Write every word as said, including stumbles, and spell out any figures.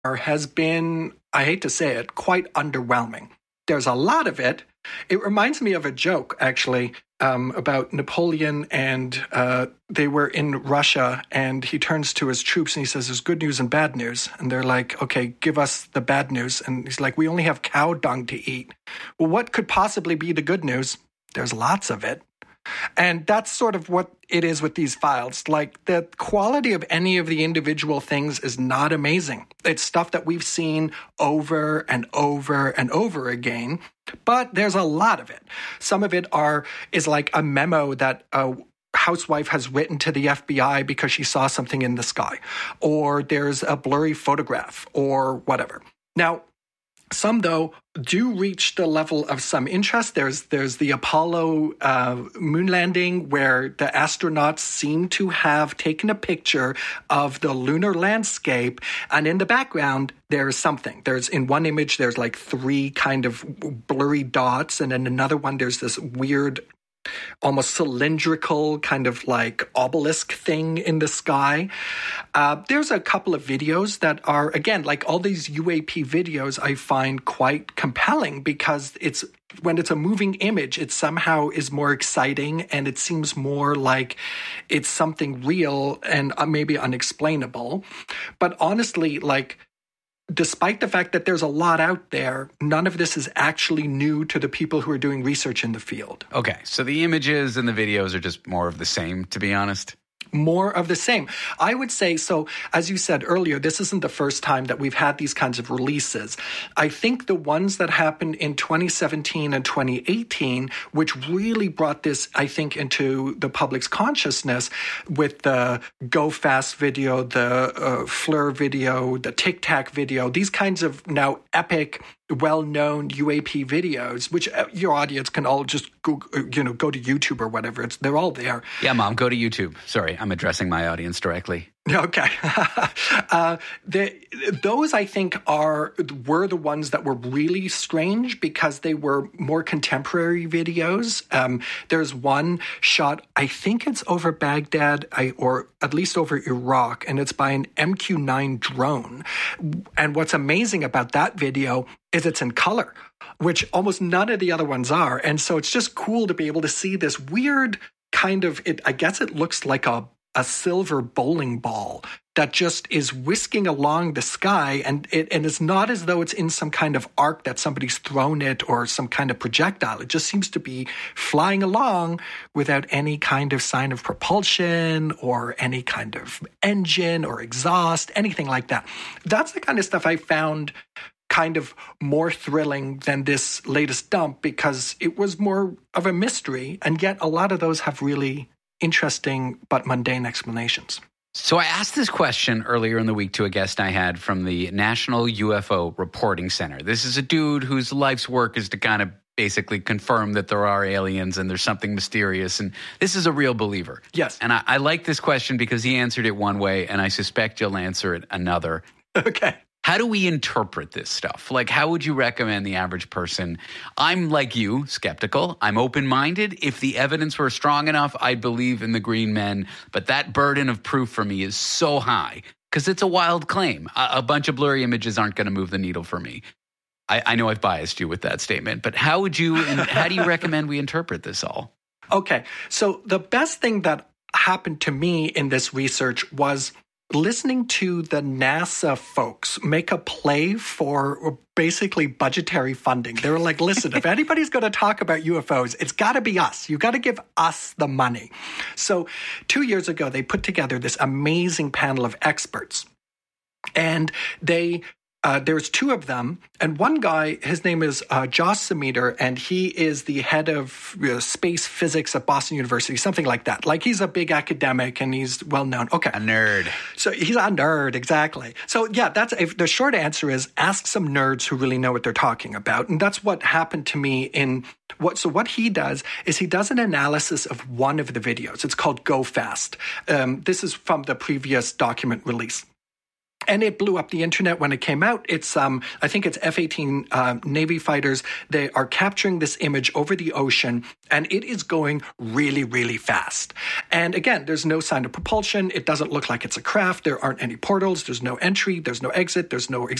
has been, I hate to say it, quite underwhelming. There's a lot of it. It reminds me of a joke, actually, um, about Napoleon, and uh, they were in Russia, and he turns to his troops and he says, there's good news and bad news. And they're like, okay, give us the bad news. And he's like, we only have cow dung to eat. Well, what could possibly be the good news? There's lots of it. And that's sort of what it is with these files. Like, the quality of any of the individual things is not amazing. It's stuff that we've seen over and over and over again, but there's a lot of it. Some of it are is like a memo that a housewife has written to the F B I because she saw something in the sky, or there's a blurry photograph or whatever. Now, some, though, do reach the level of some interest. There's there's the Apollo uh, moon landing, where the astronauts seem to have taken a picture of the lunar landscape, and in the background, there's something. There's in one image, there's like three kind of blurry dots, and in another one, there's this weird, almost cylindrical kind of like obelisk thing in the sky. Uh, there's a couple of videos that are, again, like all these U A P videos I find quite compelling, because it's when it's a moving image, it somehow is more exciting, and it seems more like it's something real and maybe unexplainable. But honestly, like, despite the fact that there's a lot out there, none of this is actually new to the people who are doing research in the field. Okay, so the images and the videos are just more of the same, to be honest? More of the same. I would say, so as you said earlier, this isn't the first time that we've had these kinds of releases. I think the ones that happened in twenty seventeen and twenty eighteen, which really brought this, I think, into the public's consciousness with the Go Fast video, the uh, Fleur video, the Tic Tac video, these kinds of now epic, well-known U A P videos, which your audience can all just go, you know, go to YouTube or whatever. It's they're all there. Yeah, Mom, go to YouTube. Sorry, I'm addressing my audience directly. Okay. uh, the, those, I think, are were the ones that were really strange because they were more contemporary videos. Um, there's one shot, I think it's over Baghdad, I, or at least over Iraq, and it's by an M Q nine drone. And what's amazing about that video is it's in color, which almost none of the other ones are. And so it's just cool to be able to see this weird kind of, it, I guess it looks like a a silver bowling ball that just is whisking along the sky, and it and it's not as though it's in some kind of arc that somebody's thrown it or some kind of projectile. It just seems to be flying along without any kind of sign of propulsion or any kind of engine or exhaust, anything like that. That's the kind of stuff I found kind of more thrilling than this latest dump, because it was more of a mystery, and yet a lot of those have really interesting but mundane explanations. So I asked this question earlier in the week to a guest I had from the National U F O Reporting Center. This is a dude whose life's work is to kind of basically confirm that there are aliens and there's something mysterious, and this is a real believer. Yes. And I, I like this question because he answered it one way, and I suspect you'll answer it another. Okay. How do we interpret this stuff? Like, how would you recommend the average person? I'm like you, skeptical. I'm open-minded. If the evidence were strong enough, I'd believe in the green men. But that burden of proof for me is so high because it's a wild claim. A, a bunch of blurry images aren't going to move the needle for me. I, I know I've biased you with that statement, but how would you, and how do you recommend we interpret this all? Okay, so the best thing that happened to me in this research was listening to the NASA folks make a play for basically budgetary funding. They were like, listen, if anybody's going to talk about U F Os, it's got to be us. You got to give us the money. So two years ago, they put together this amazing panel of experts. And they Uh, there's two of them, and one guy, his name is uh, Josh Semeter, and he is the head of uh, space physics at Boston University, something like that. Like, he's a big academic, and he's well-known. Okay. A nerd. So he's a nerd, exactly. So, yeah, that's if the short answer is ask some nerds who really know what they're talking about, and that's what happened to me in what. So what he does is he does an analysis of one of the videos. It's called Go Fast. Um, this is from the previous document release. And it blew up the internet when it came out. It's, um, I think it's F eighteen uh, Navy fighters. They are capturing this image over the ocean, and it is going really, really fast. And again, there's no sign of propulsion. It doesn't look like it's a craft. There aren't any portals. There's no entry. There's no exit. There's no